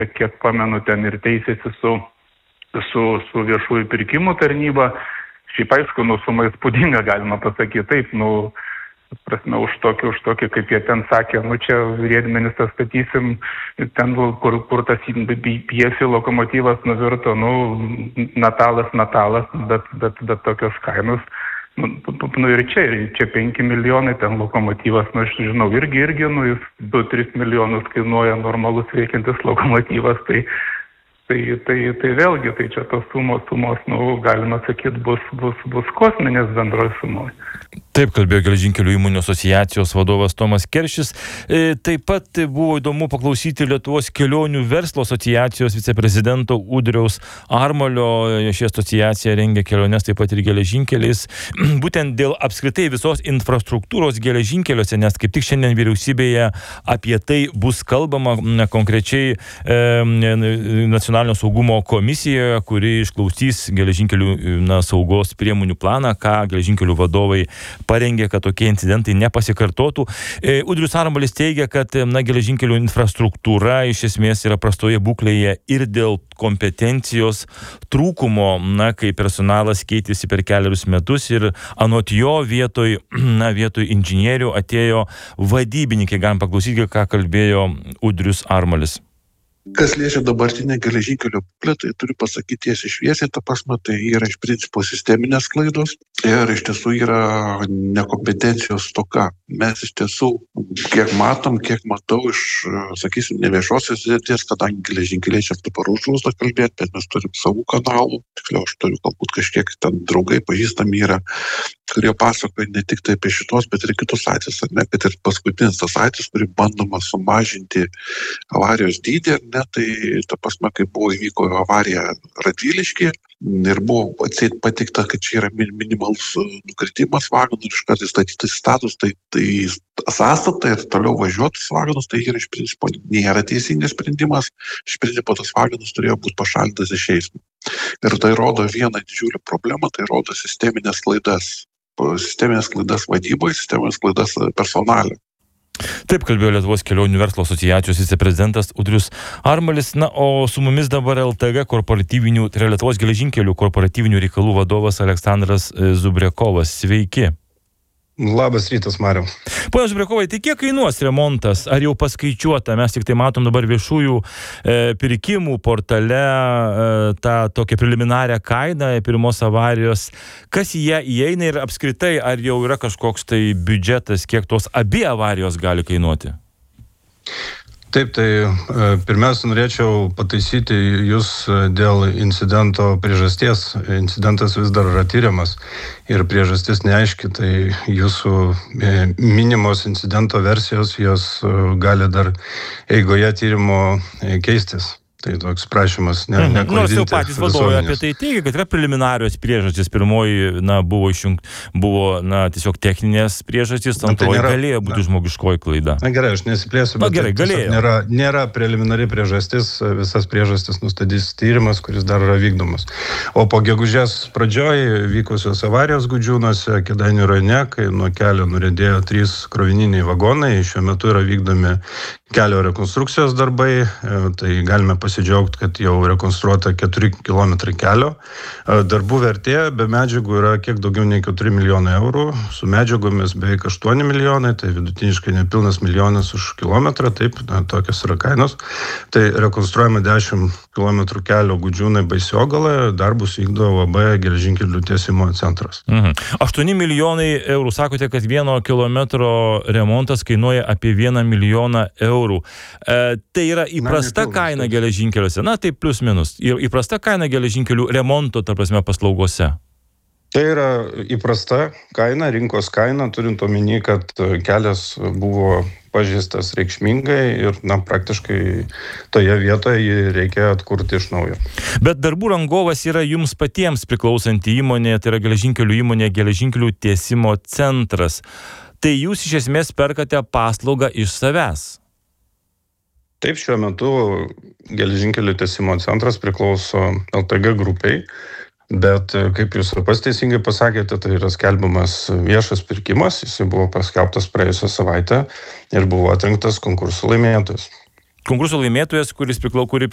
kiek pamenu, ten ir teisėsi su viešųjų pirkimų tarnyba. Šiaip aišku, suma įspūdinga, galima pasakyti taip, prasme, už tokį, kaip jie ten sakė, čia riedmenis statysim, ten, kur tas pjesių lokomotyvas nuvirto, metalas, bet tokios kainos. Ir čia 5 milijonai, ten lokomotyvas, aš žinau, irgi, jis 2-3 milijonus kainuoja normalus veikiantis lokomotyvas, tai vėlgi, tai čia tos sumos, galima sakyti, bus kosminės bendroje sumoje. Taip kalbėjo Geležinkelių įmonių asociacijos vadovas Tomas Keršis. Taip pat buvo įdomu paklausyti Lietuvos kelionių verslo asociacijos viceprezidento Ūdriaus Armalio. Ši asociacija rengia keliones taip pat ir geležinkeliais. Būtent dėl apskritai visos infrastruktūros geležinkeliuose, nes kaip tik šiandien vyriausybėje apie tai bus kalbama konkrečiai nacionalinio saugumo komisijoje, kuri išklausys geležinkelių saugos priemonių planą, ką geležinkelių vadovai parengė, kad tokie incidentai nepasikartotų. Ūdrius Armalis teigia, kad geležinkelių infrastruktūra iš esmės yra prastoje būklėje ir dėl kompetencijos trūkumo, kai personalas keitėsi per keliarius metus ir anot jo vietoj inžinierių atėjo vadybininkai. Galim paklausyti, ką kalbėjo Ūdrius Armalis. Kas liečia dabartinę geležinkelio būklę, tai turiu pasakyti tiesiai šviesiai, ta prasme, tai yra iš principo sisteminės klaidos ir iš tiesų yra nekompetencijos stoka. Mes iš tiesų, kiek matau iš, sakysim, neviešosios srities, kadangi geležinkeliai čia dabar uždrausta kalbėti, bet mes turim savų kanalų, tiksliau aš turiu galbūt kažkiek ten draugai, pažįstami yra, kurie pasakoja ne tik tai apie šitos, bet ir kitus atvejus, kad ir paskutinis tas atvejis, kurį bandoma sumažinti avarijos dydį, tai ta prasme, kai įvyko avarija Radviliškyje ir buvo pateikta, kad čia yra minimalus nukritimas vagonų ir iš karto įstatytas status, tai sąstatą ir toliau važiuotus vagonus, tai yra iš principo nėra teisingas sprendimas, iš principo tas vagonas turėjo būti pašalintas iš eismo. Ir tai rodo vieną didžiulį problemą, tai rodo sisteminės klaidas vadyboje, sisteminės klaidas personale. Taip kalbėjo Lietuvos kelionių verslo asociacijos viceprezidentas Ūdrius Armalis. O su mumis dabar LTG korporatyvinių, tai yra Lietuvos geležinkelių korporatyvinių reikalų vadovas Aleksandras Zubriakovas. Sveiki. Labas rytas, Mariau. Pone Zubriakovai, tai kiek kainuos remontas? Ar jau paskaičiuota? Mes tik tai matom dabar viešųjų pirkimų portale tą tokią preliminarią kainą pirmos avarijos. Kas į ją įeina ir apskritai, ar jau yra kažkoks tai biudžetas, kiek tos abi avarijos gali kainuoti? Taip, tai pirmiausia norėčiau pataisyti jūs dėl incidento priežasties. Incidentas vis dar yra tyriamas ir priežastis neaiški, tai jūsų minimos incidento versijos, jos gali dar eigoje tyrimo keistis. Tai toks prašymas neklaidinti. Nors jau patys vadovai apie tai teigia, kad yra preliminarios priežastys. Pirmoji, buvo tiesiog techninės priežastys, antroji galėjo būti žmogiškoji klaida. Na gerai, aš nesiplėsiu, bet nėra preliminari priežastis, visas priežastis nustatys tyrimas, kuris dar yra vykdomas. O po gegužės pradžioj vykusios avarijos Gudžiūnuose, Kėdainių rajone, kai nuo kelio nuriedėjo 3 krovininiai vagonai, šiuo metu yra vykdomi kelio rekonstrukcijos darbai, tai galime pasidžiaugti, kad jau rekonstruota 4 km kelio. Darbų vertė be medžiagų yra kiek daugiau nei 4 milijonai eurų, su medžiagomis beveik 8 milijonai, tai vidutiniškai nepilnas milijonas už kilometrą, taip, tokios yra kainos. Tai rekonstruojama 10 km kelio Gudžiūnai Baisiogalą, darbus vykdo UAB Geležinkelių tiesimo centras. 8 milijonai eurų, sakote, kad 1 kilometro remontas kainuoja apie 1 milijoną eurų. Tai yra įprasta kaina geležinkeliuose, tai plius minus. Įprasta kaina geležinkelių remonto, ta prasme, paslaugose. Tai yra įprasta kaina, rinkos kaina, turint omeny, kad kelias buvo pažeistas reikšmingai ir praktiškai toje vietoje jį reikia atkurti iš naujo. Bet darbų rangovas yra jums patiems priklausanti įmonė, tai yra geležinkelių įmonė Geležinkelių tiesimo centras. Tai jūs iš esmės perkate paslaugą iš savęs. Taip, šiuo metu Geležinkelių tiesimo centras priklauso LTG grupiai, bet kaip jūs pats teisingai pasakėte, tai yra skelbiamas viešas pirkimas, jis buvo paskelbtas praėjusią savaitę ir buvo atrinktas konkursų laimėtojas. Konkursų laimėtojas, kuri